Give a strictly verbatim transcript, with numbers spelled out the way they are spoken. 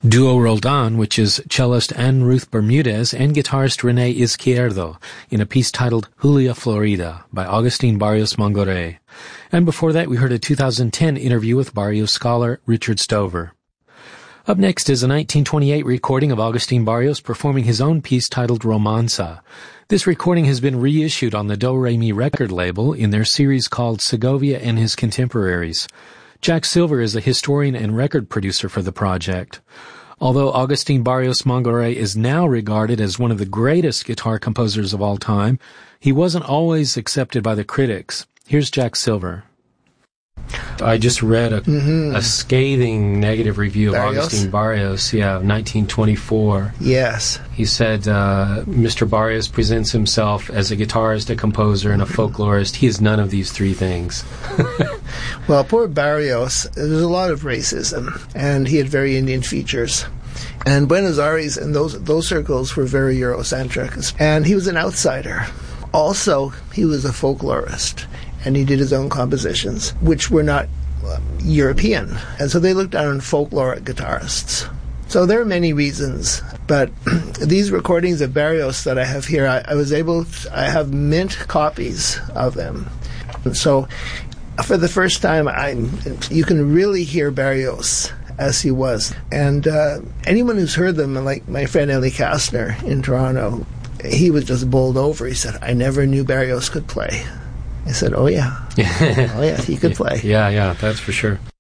Duo Roldan, which is cellist Ann Ruth Bermudez and guitarist Rene Izquierdo, in a piece titled Julia Florida by Agustin Barrios Mangoré. And before that, we heard a two thousand ten interview with Barrios scholar Richard Stover. Up next is a nineteen twenty-eight recording of Agustin Barrios performing his own piece titled Romanza. This recording has been reissued on the Do Re Mi record label in their series called Segovia and His Contemporaries. Jack Silver is a historian and record producer for the project. Although Agustin Barrios Mangoré is now regarded as one of the greatest guitar composers of all time, he wasn't always accepted by the critics. Here's Jack Silver. I just read a, mm-hmm. a scathing negative review Barrios? of Agustin Barrios, yeah, nineteen twenty-four. Yes. He said, uh, Mister Barrios presents himself as a guitarist, a composer, and a folklorist. He is none of these three things. Well, poor Barrios, there was a lot of racism, and he had very Indian features. And Buenos Aires and those those circles were very Eurocentric. And he was an outsider. Also, he was a folklorist, and he did his own compositions, which were not um, European. And so they looked down on folkloric guitarists. So there are many reasons, but these recordings of Barrios that I have here, I, I was able to, I have mint copies of them. So for the first time, I you can really hear Barrios as he was. And uh, anyone who's heard them, like my friend Ellie Kastner in Toronto, he was just bowled over. He said, I never knew Barrios could play. I said, oh yeah. oh yeah, he could play. Yeah, yeah, that's for sure.